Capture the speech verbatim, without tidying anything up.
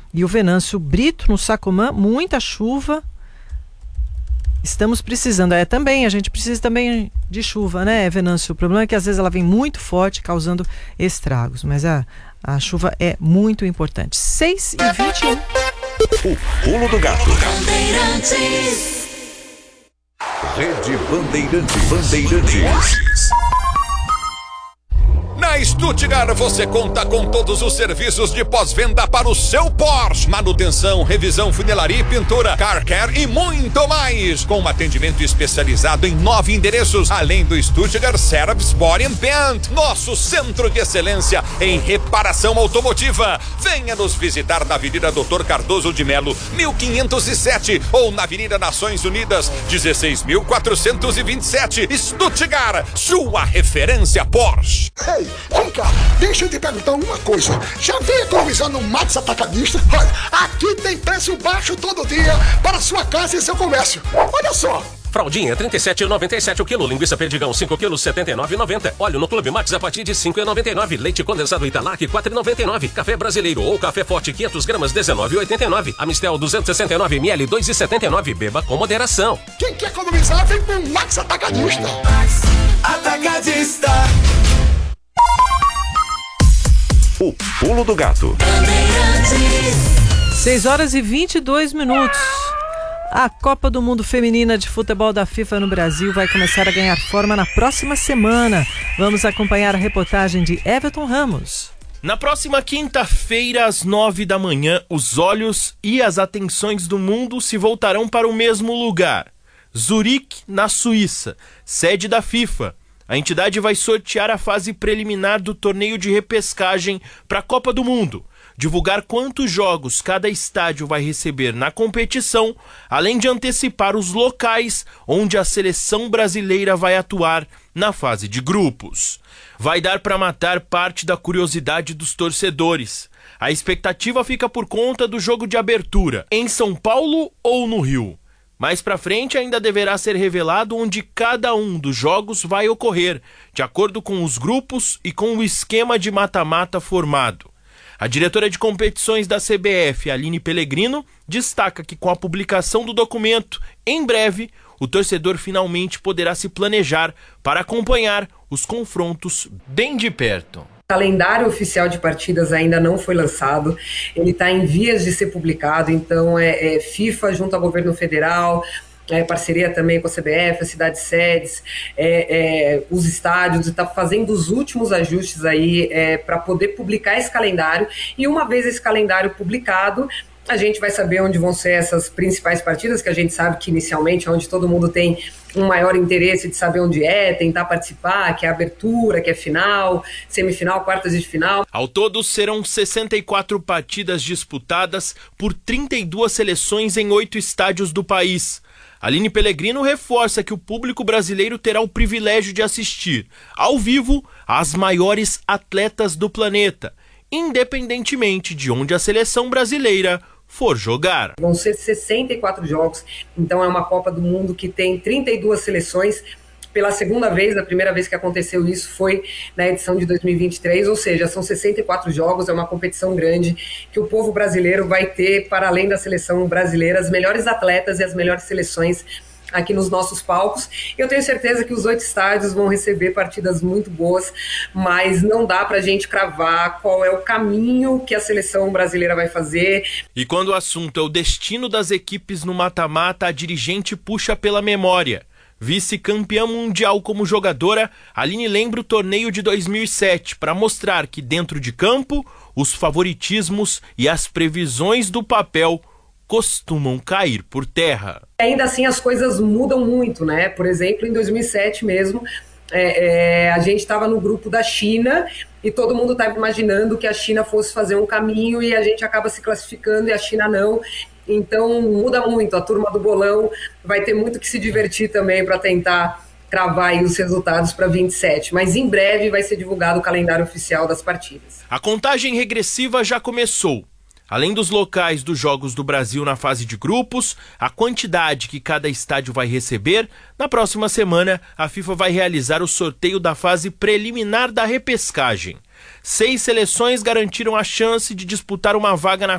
E o Venâncio Brito, no Sacomã, muita chuva. Estamos precisando. É, também, a gente precisa também de chuva, né, Venâncio? O problema é que às vezes ela vem muito forte, causando estragos. Mas a, a chuva é muito importante. seis e vinte e um. O Pulo do Gato. Rede Bandeirantes. Bandeirantes. Na Stuttgart você conta com todos os serviços de pós-venda para o seu Porsche. Manutenção, revisão, funilaria e pintura, car care e muito mais. Com um atendimento especializado em nove endereços, além do Stuttgart Service Body and Paint, nosso centro de excelência em reparação automotiva. Venha nos visitar na Avenida Doutor Cardoso de Melo, mil quinhentos e sete, ou na Avenida Nações Unidas, dezesseis mil quatrocentos e vinte e sete. Stuttgart, sua referência Porsche. Ei, vem cá, deixa eu te perguntar uma coisa. Já veio economizando no Max Atacadista? Olha, aqui tem preço baixo todo dia para sua casa e seu comércio. Olha só. Fraldinha, trinta e sete reais e noventa e sete centavos o quilo. Linguiça Perdigão, cinco quilos, setenta e nove reais e noventa centavos. Óleo no Clube Max a partir de cinco reais e noventa e nove centavos. Leite condensado Italac, quatro reais e noventa e nove centavos. Café brasileiro ou café forte, quinhentas gramas, dezenove reais e oitenta e nove centavos. Amistel, duzentos e sessenta e nove mililitros, dois reais e setenta e nove centavos. Beba com moderação. Quem quer economizar, vem com o Max Atacadista. Max Atacadista. O Pulo do Gato. seis horas e vinte e dois minutos. A Copa do Mundo Feminina de Futebol da FIFA no Brasil vai começar a ganhar forma na próxima semana. Vamos acompanhar a reportagem de Everton Ramos. Na próxima quinta-feira, às nove da manhã, os olhos e as atenções do mundo se voltarão para o mesmo lugar. Zurique, na Suíça, sede da FIFA. A entidade vai sortear a fase preliminar do torneio de repescagem para a Copa do Mundo, divulgar quantos jogos cada estádio vai receber na competição, além de antecipar os locais onde a seleção brasileira vai atuar na fase de grupos. Vai dar para matar parte da curiosidade dos torcedores. A expectativa fica por conta do jogo de abertura, em São Paulo ou no Rio. Mais pra frente ainda deverá ser revelado onde cada um dos jogos vai ocorrer, de acordo com os grupos e com o esquema de mata-mata formado. A diretora de competições da C B F, Aline Pellegrino, destaca que com a publicação do documento, em breve, o torcedor finalmente poderá se planejar para acompanhar os confrontos bem de perto. O calendário oficial de partidas ainda não foi lançado, ele está em vias de ser publicado, então é, é FIFA junto ao governo federal, é, parceria também com a C B F, as cidades sedes, é, é, os estádios, está fazendo os últimos ajustes aí é, para poder publicar esse calendário, e uma vez esse calendário publicado, a gente vai saber onde vão ser essas principais partidas, que a gente sabe que inicialmente é onde todo mundo tem um maior interesse de saber onde é, tentar participar, que é abertura, que é final, semifinal, quartas de final. Ao todo serão sessenta e quatro partidas disputadas por trinta e duas seleções em oito estádios do país. Aline Pellegrino reforça que o público brasileiro terá o privilégio de assistir, ao vivo, às maiores atletas do planeta, independentemente de onde a seleção brasileira for jogar. Vão ser sessenta e quatro jogos, então é uma Copa do Mundo que tem trinta e duas seleções. Pela segunda vez, a primeira vez que aconteceu isso foi na edição de dois mil e vinte e três, ou seja, são sessenta e quatro jogos, é uma competição grande que o povo brasileiro vai ter, para além da seleção brasileira, as melhores atletas e as melhores seleções aqui nos nossos palcos. Eu tenho certeza que os oito estádios vão receber partidas muito boas, mas não dá pra gente cravar qual é o caminho que a seleção brasileira vai fazer. E quando o assunto é o destino das equipes no mata-mata, a dirigente puxa pela memória. Vice-campeã mundial como jogadora, Aline lembra o torneio de dois mil e sete para mostrar que dentro de campo, os favoritismos e as previsões do papel costumam cair por terra. Ainda assim as coisas mudam muito, né? Por exemplo, em dois mil e sete mesmo, é, é, a gente estava no grupo da China e todo mundo estava imaginando que a China fosse fazer um caminho e a gente acaba se classificando e a China não. Então muda muito, a turma do bolão vai ter muito que se divertir também para tentar cravar aí os resultados para vinte e sete, mas em breve vai ser divulgado o calendário oficial das partidas. A contagem regressiva já começou. Além dos locais dos Jogos do Brasil na fase de grupos, a quantidade que cada estádio vai receber, na próxima semana a FIFA vai realizar o sorteio da fase preliminar da repescagem. Seis seleções garantiram a chance de disputar uma vaga na